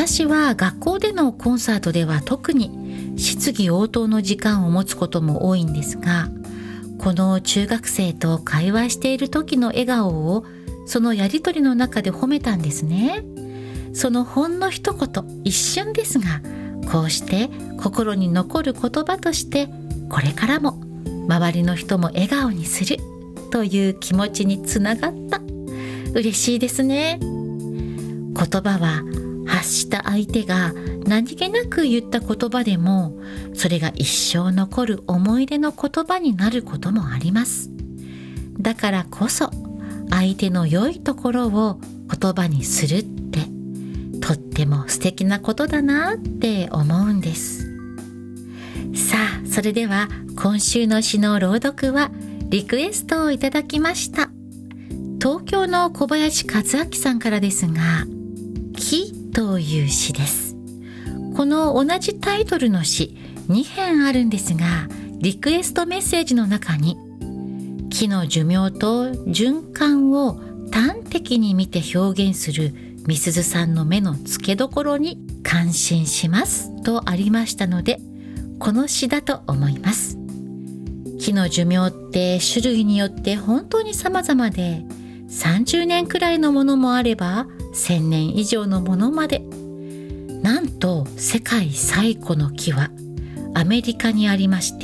私は学校でのコンサートでは特に質疑応答の時間を持つことも多いんですが、この中学生と会話している時の笑顔をそのやりとりの中で褒めたんですね。そのほんの一言、一瞬ですが、こうして心に残る言葉としてこれからも周りの人も笑顔にするという気持ちにつながった。嬉しいですね。言葉は発した相手が何気なく言った言葉でも、それが一生残る思い出の言葉になることもあります。だからこそ相手の良いところを言葉にするってとっても素敵なことだなって思うんです。さあ、それでは今週の詩の朗読はリクエストをいただきました。東京の小林和明さんからですが、木という詩です。この同じタイトルの詩2編あるんですが、リクエストメッセージの中に木の寿命と循環を端的に見て表現するみすずさんの目の付けどころに感心しますとありましたので、この詩だと思います。木の寿命って種類によって本当に様々で、30年くらいのものもあれば1000年以上のものまで。なんと世界最古の木はアメリカにありまして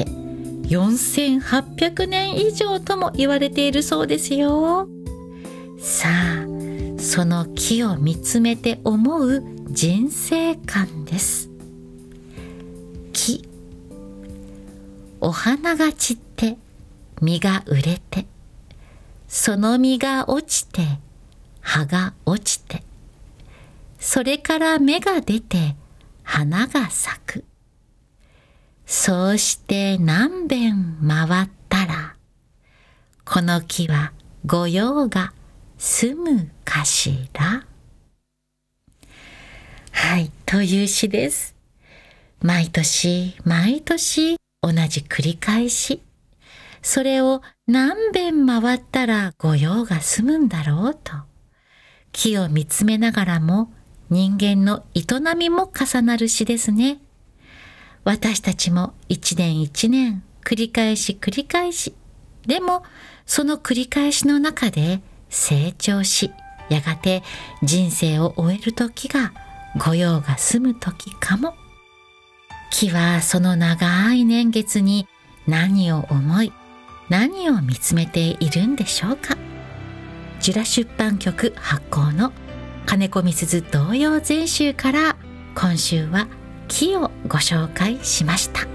、4800年以上とも言われているそうですよ。さあ、その木を見つめて思う人生観です。木。お花が散って実が売れて、その実が落ちて葉が落ちて、それから芽が出て花が咲く。そうして何遍回ったら、この木は御用が済むかしら。はい、という詩です。毎年毎年同じ繰り返し。それを何遍回ったら御用が済むんだろうと。木を見つめながらも人間の営みも重なる詩ですね。私たちも一年一年繰り返し繰り返し、でもその繰り返しの中で成長し、やがて人生を終える時が御用が済む時かも。木はその長い年月に何を思い、何を見つめているんでしょうか。ジュラ出版局発行の金子みすず童謡全集から今週は木をご紹介しました。